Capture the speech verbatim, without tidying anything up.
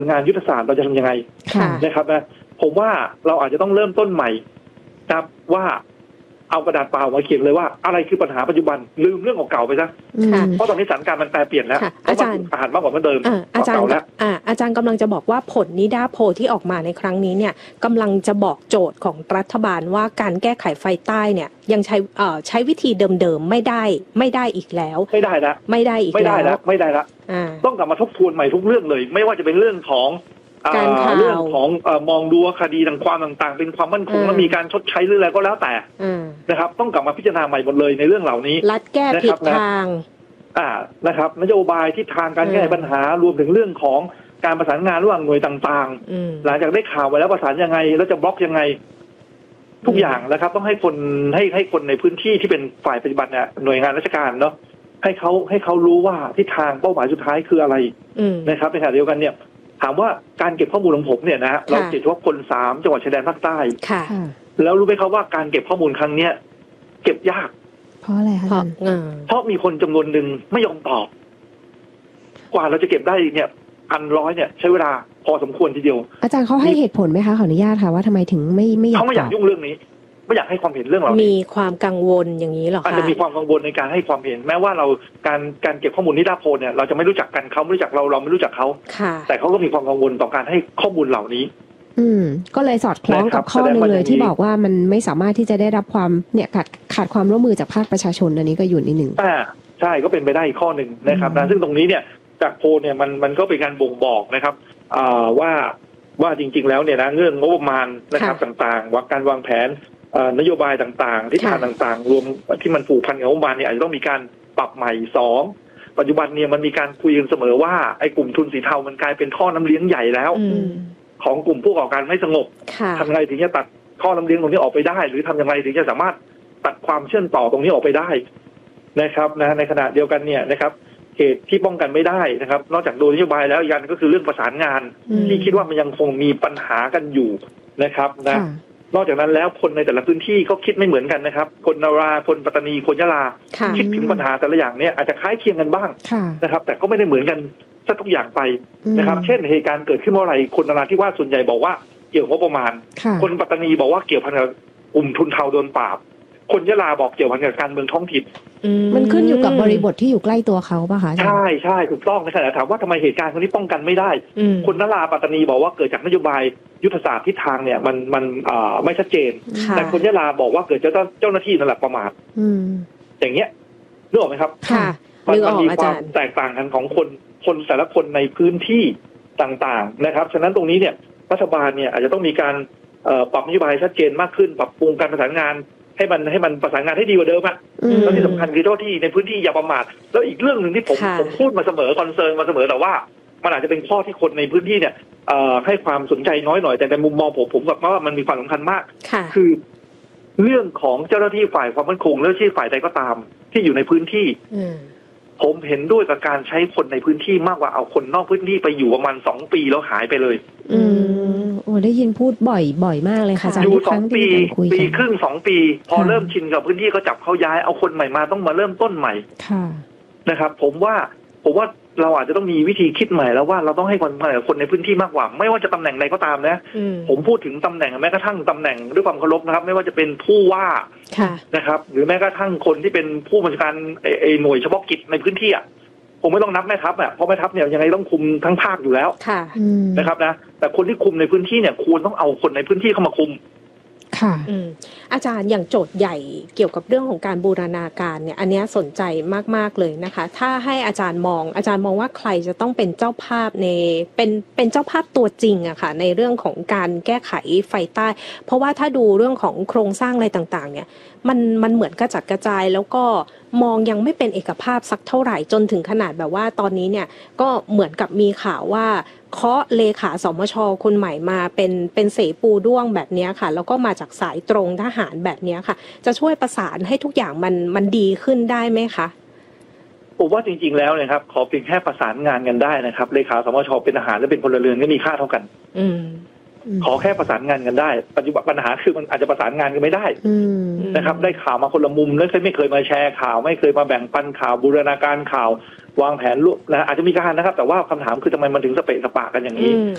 งานยุทธศาสตร์เราจะทำยังไงนะครับนะผมว่าเราอาจจะต้องเริ่มต้นใหม่นะครับว่าเอากระดาษเปล่ามาเขียนเลยว่าอะไรคือปัญหาปัจจุบันลืมเรื่องของเก่าไปซะเพราะตอนนี้สถานการณ์มันแปรเปลี่ยนแล้วอาจารย์อาหารมากกว่าเมื่อเดิมอาจารย์อาจารย์กำลังจะบอกว่าผลนิดาโพที่ออกมาในครั้งนี้เนี่ยกำลังจะบอกโจทย์ของรัฐบาลว่าการแก้ไขไฟใต้เนี่ยยังใช้ใช้วิธีเดิมๆไม่ได้ไม่ได้อีกแล้วไม่ได้ละไม่ได้อีกไม่ได้ละไม่ได้ละต้องกลับมาทบทวนใหม่ทุกเรื่องเลยไม่ว่าจะเป็นเรื่องของเรื่องของมองดูคดีต่างความต่างๆเป็นความมั่นคงและมีการชดใช้หรืออะไรก็แล้วแต่นะครับต้องกลับมาพิจารณาใหม่หมดเลยในเรื่องเหล่านี้รัฐแก้ผิดทางอ่านะครับนโยบายทิศทางการแก้ปัญหารวมถึงเรื่องของการประสานงานระหว่างหน่วยต่างๆหลังจากได้ข่าวไว้แล้วประสานยังไงแล้วจะบล็อกยังไงทุกอย่างนะครับต้องให้คนให้ให้คนในพื้นที่ที่เป็นฝ่ายปฏิบัติเนี่ยหน่วยงานราชการเนาะให้เขาให้เขารู้ว่าทิศทางเป้าหมายสุดท้ายคืออะไรนะครับในขณะเดียวกันเนี่ยถามว่าการเก็บข้อมูลของผมเนี่ยนะเราเก็บเฉพาะคนสามจังหวัดชายแดนภาคใต้แล้วรู้ไหมครับว่าการเก็บข้อมูลครั้งเนี้ยเก็บยากเพราะอะไรคะเพราะมีคนจำนวนหนึ่งไม่ยอมตอบกว่าเราจะเก็บได้เนี่ยพันร้อยเนี่ยใช้เวลาพอสมควรทีเดียวอาจารย์เขาให้เหตุผลไหมคะขออนุญาตค่ะว่าทำไมถึงไม่ไม่อยากเขาไม่อยากยุ่งเรื่องนี้ไม่อยากให้ความเห็นเรื่องเรามีความกังวลอย่างนี้หรอคะอาจจะมีความกังวลในการให้ความเห็นแม้ว่าเราการการเก็บข้อมูลนิดาโพเนี่ยเราจะไม่รู้จักกันเขาไม่รู้จักเราเราไม่รู้จักเขาแต่เขาก็มีความกังวลต่อการให้ข้อมูลเหล่านี้อืมก็เลยสอดคล้องกับข้อนึงเลยที่บอกว่ามันไม่สามารถที่จะได้รับความเนี่ยขาดขาดความร่วมมือจากภาคประชาชนอันนี้ก็อยู่นิดหนึ่งอ่าใช่ก็เป็นไปได้อีกข้อหนึ่งนะครับนะซึ่งตรงนี้เนี่ยจากโพเนี่ยมันมันก็เป็นการบ่งบอกนะครับอ่าว่าว่าจริงๆแล้วเนี่ยนะเรื่องงบประมาณนะครับต่างๆว่าการวางแผนนโยบายต่างๆทิศทางต่างๆรวมที่มันผูกพันกับงบประมาณเนี่ยอาจจะต้องมีการปรับใหม่สองปัจจุบันเนี่ยมันมีการคุยกันเสมอว่าไอ้กลุ่มทุนสีเทามันกลายเป็นท่อน้ำเลี้ยงใหญ่แล้วของกลุ่มผู้ก่อการไม่สงบทำยังไงถึงจะตัดท่อน้ำเลี้ยงตรงนี้ออกไปได้หรือทำยังไงถึงจะสามารถตัดความเชื่อมต่อตรงนี้ออกไปได้นะครับนะในขณะเดียวกันเนี่ยนะครับเหตุที่ป้องกันไม่ได้นะครับนอกจากโดยนโยบายแล้วยันก็คือเรื่องประสานงานที่คิดว่ามันยังคงมีปัญหากันอยู่นะครับนะนอกจากนั้นแล้วคนในแต่ละพื้นที่ก็คิดไม่เหมือนกันนะครับคนนาราคนปัตตานีคนยะลาคิดถึงปัญหาแต่ละอย่างเนี่ยอาจจะคล้ายเคียงกันบ้างนะครับแต่ก็ไม่ได้เหมือนกันสักทุกอย่างไปนะครับเช่นเหตุการณ์เกิดขึ้นเมื่อไรคนนาราที่ว่าส่วนใหญ่บอกว่าเกี่ยวกับประมาณคนปัตตานีบอกว่าเกี่ยวพันกับกลุ่มทุนเทาโดนปราบคนยะลาบอกเกี่ยวพันกับการเมืองท้องถิ่นมันขึ้นอยู่กับบริบทที่อยู่ใกล้ตัวเขาป่ะคะใช่ใช่ถูกต้องในขณะถามว่าทำไมเหตุการณ์คนนี้ป้องกันไม่ได้คนนาราปัตตานีบอกว่าเกิดจากนโยบายยุทธศาสตร์ทิศทางเนี่ยมันมันไม่ชัดเจนแต่คนยะลาบอกว่าเกิดจากเจ้าหน้าที่นั่นแหละประมาทอย่างเงี้ยนึกออกไหมครับมันมีความแตกต่างกันของคนคนแต่ละคนในพื้นที่ต่างๆนะครับฉะนั้นตรงนี้เนี่ยรัฐบาลเนี่ยอาจจะต้องมีการปรับนโยบายชัดเจนมากขึ้นปรับปรุงการประสานงานให้มันให้มันประสานงานให้ดีกว่าเดิมอ่ะแล้วที่สำคัญคือเจ้าที่ในพื้นที่อย่าประมาทแล้วอีกเรื่องหนึ่งที่ผมผมพูดมาเสมอคอนเซิร์นมาเสมอแต่ว่ามันอาจจะเป็นข้อที่คนในพื้นที่เนี่ยให้ความสนใจน้อยหน่อยแต่ในมุมมองผมผมกับว่ามันมีความสำคัญมากคือเรื่องของเจ้าหน้าที่ฝ่ายความมั่นคงเจ้าหน้าที่ฝ่ายใดก็ตามที่อยู่ในพื้นที่ผมเห็นด้วยกับการใช้คนในพื้นที่มากกว่าเอาคนนอกพื้นที่ไปอยู่ประมาณสองปีแล้วหายไปเลยอืมโอ้ได้ยินพูดบ่อยบ่อยมากเลยค่ะอยู่สองปีปีครึ่งสองปีพอเริ่มชินกับพื้นที่ก็จับเขาย้ายเอาคนใหม่มาต้องมาเริ่มต้นใหม่นะครับผมว่าผมว่าเราอาจจะต้องมีวิธีคิดใหม่แล้วว่าเราต้องให้คนคนในพื้นที่มากกว่าไม่ว่าจะตำแหน่งใดก็ตามนะผมพูดถึงตำแหน่งแม้กระทั่งตำแหน่งด้วยความเคารพนะครับไม่ว่าจะเป็นผู้ว่านะครับหรือแม้กระทั่งคนที่เป็นผู้บัญชาการไอ้หน่วยเฉพาะกิจในพื้นที่อ่ะผมไม่ต้องนับแม่ทัพอ่ะเพราะแม่ทัพเนี่ยยังไงต้องคุมทั้งภาคอยู่แล้วนะครับนะแต่คนที่คุมในพื้นที่เนี่ยควรต้องเอาคนในพื้นที่เข้ามาคุมค่ะอาจารย์อย่างโจทย์ใหญ่เกี่ยวกับเรื่องของการบูรณาการเนี่ยอันนี้สนใจมากๆเลยนะคะถ้าให้อาจารย์มองอาจารย์มองว่าใครจะต้องเป็นเจ้าภาพในเป็นเป็นเจ้าภาพตัวจริงอะค่ะในเรื่องของการแก้ไขไฟใต้เพราะว่าถ้าดูเรื่องของโครงสร้างอะไรต่างๆเนี่ยมันมันเหมือนกระจัดกระจายแล้วก็มองยังไม่เป็นเอกภาพสักเท่าไหร่จนถึงขนาดแบบว่าตอนนี้เนี่ยก็เหมือนกับมีข่าวว่าเคาะเลขาสมชคนใหม่มาเป็นเป็นเสปูด้วงแบบนี้ค่ะแล้วก็มาจากสายตรงทหารแบบนี้ค่ะจะช่วยประสานให้ทุกอย่างมันมันดีขึ้นได้ไหมคะผมว่าจริงๆแล้วนะครับขอเพียงแค่ประสานงานกันได้นะครับเลขาสมชเป็นทหารและเป็นพลเรือนก็มีค่าเท่ากันอืขอแค่ประสานงานกันได้ปัจจุบันปัญหาคือมันอาจจะประสานงานกันไม่ได้นะครับได้ข่าวมาคนละมุมแล้วไม่เคยมาแชร์ข่าวไม่เคยมาแบ่งปันข่าวบูรณาการข่าววางแผนลูกนะอาจจะมีการนะครับแต่ว่าคำถามคือทำไมมันถึงสเปะสปะกันอย่างนี้